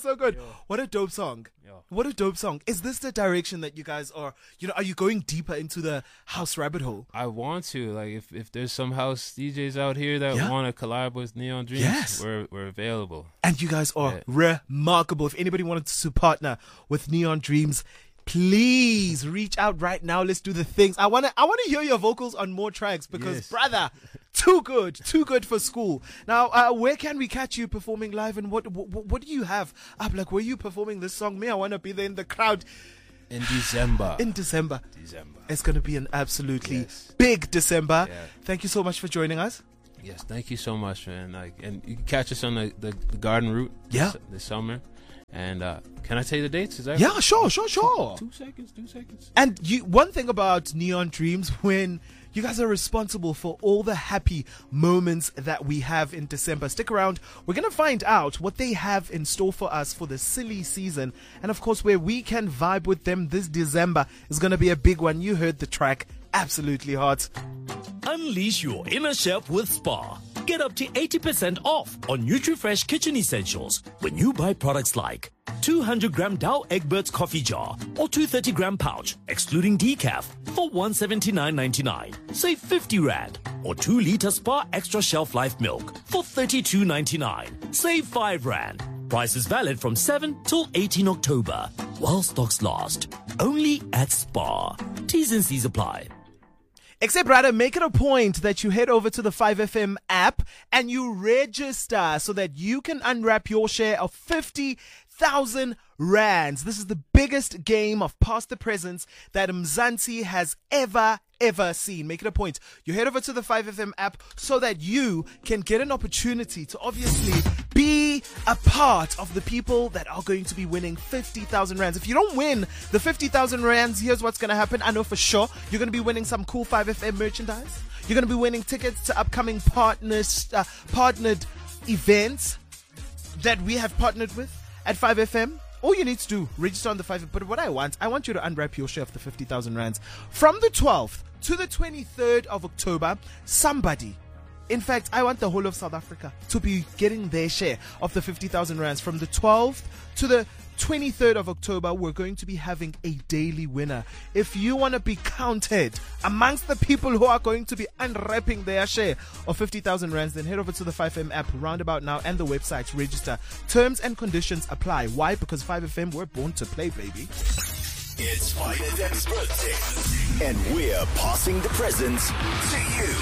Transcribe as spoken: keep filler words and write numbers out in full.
so good. Yo. What a dope song. Yo. What a dope song. Is this the direction that you guys are, you know, are you going deeper into the house rabbit hole? I want to. Like, if, if there's some house D Js out here that Yeah. want to collab with Neon Dreams, Yes. we're, we're available. And you guys are Yeah. remarkable. If anybody wanted to partner with Neon Dreams, please reach out right now. Let's do the things. I want to I want to hear your vocals on more tracks because, Yes. brother, too good. Too good for school. Now, uh, where can we catch you performing live, and what, what what do you have up? Like, were you performing this song? Me, I want to be there in the crowd In December. in December. December. It's going to be an absolutely Yes. big December. Yeah. Thank you so much for joining us. Yes, thank you so much, man. Like, and you can catch us on the, the, the Garden Route Yeah. this, this summer. And uh, can I tell you the dates? Is that Yeah, sure, sure, sure. Two seconds, two seconds. And you, one thing about Neon Dreams, when you guys are responsible for all the happy moments that we have in December. Stick around. We're going to find out what they have in store for us for the silly season. And of course, where we can vibe with them this December is going to be a big one. You heard the track. Absolutely hot. Unleash your inner chef with Spar. Get up to eighty percent off on NutriFresh kitchen essentials when you buy products like two hundred gram Dow Egberts coffee jar or two hundred thirty gram pouch, excluding decaf, for one hundred seventy-nine ninety-nine. Save fifty rand. Or two liter Spar extra shelf life milk for thirty-two ninety-nine. Save five rand. Price is valid from seven till eighteen October. While stocks last. Only at Spar. T's and C's apply. Except, brother, make it a point that you head over to the five F M app and you register so that you can unwrap your share of fifty thousand rands. This is the biggest game of past the presents that Mzansi has ever, ever seen. Make it a point. You head over to the five F M app so that you can get an opportunity to obviously be a part of the people that are going to be winning fifty thousand rands. If you don't win the fifty thousand rands, here's what's going to happen. I know for sure you're going to be winning some cool five F M merchandise. You're going to be winning tickets to upcoming partners, uh, partnered events that we have partnered with at five F M. All you need to do, register on the five F M. But what I want, I want you to unwrap your share of the fifty thousand rands. From the twelfth to the twenty-third of October, somebody, in fact, I want the whole of South Africa to be getting their share of the fifty thousand rands. From the twelfth to the twenty-third of October, we're going to be having a daily winner. If you want to be counted amongst the people who are going to be unwrapping their share of fifty thousand rands, then head over to the five F M app roundabout now and the website, register. Terms and conditions apply. Why? Because five F M, we're born to play, baby. It's five F M's birthday, and we're passing the presents to you.